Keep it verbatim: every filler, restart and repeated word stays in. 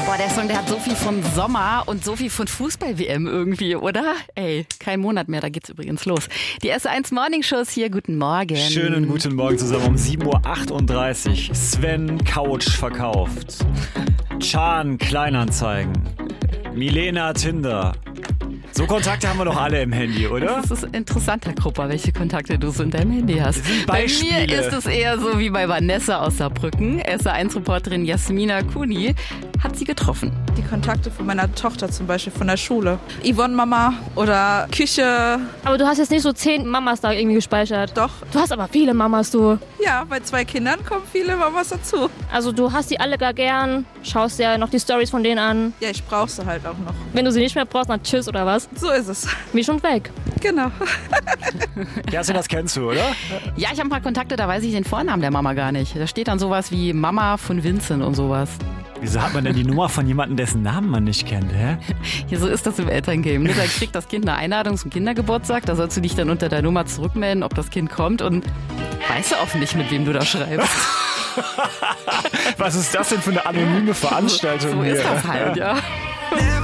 Boah, der Song, der hat so viel von Sommer und so viel von Fußball-W M irgendwie, oder? Ey, kein Monat mehr, da geht's übrigens los. Die S eins Morning Show ist hier, guten Morgen. Schönen guten Morgen zusammen um sieben Uhr achtunddreißig. Sven Couch verkauft. Can Kleinanzeigen. Milena Tinder. So Kontakte haben wir doch alle im Handy, oder? Das ist interessant, Herr Krupper, welche Kontakte du so in deinem Handy hast. Das sind bei Beispiele. mir ist es eher so wie bei Vanessa aus Saarbrücken. S eins Reporterin Jasmina Kuni hat sie getroffen. Die Kontakte von meiner Tochter zum Beispiel von der Schule. Yvonne Mama oder Küche. Aber du hast jetzt nicht so zehn Mamas da irgendwie gespeichert. Doch. Du hast aber viele Mamas, du. Ja, bei zwei Kindern kommen viele Mamas dazu. Also du hast die alle gar gern, schaust dir ja noch die Stories von denen an. Ja, ich brauche sie halt auch noch. Wenn du sie nicht mehr brauchst, dann tschüss oder was? So ist es. Wie schon weg. Genau. Kerstin, das kennst du, oder? Ja, ich habe ein paar Kontakte, da weiß ich den Vornamen der Mama gar nicht. Da steht dann sowas wie Mama von Vincent und sowas. Wieso hat man denn die Nummer von jemandem, dessen Namen man nicht kennt, hä? Hier, so ist das im Elterngame. Ne? Da kriegt das Kind eine Einladung zum Kindergeburtstag, da sollst du dich dann unter der Nummer zurückmelden, ob das Kind kommt und weißt du oft nicht, mit wem du da schreibst. Was ist das denn für eine anonyme Veranstaltung So hier? ist das halt, ja.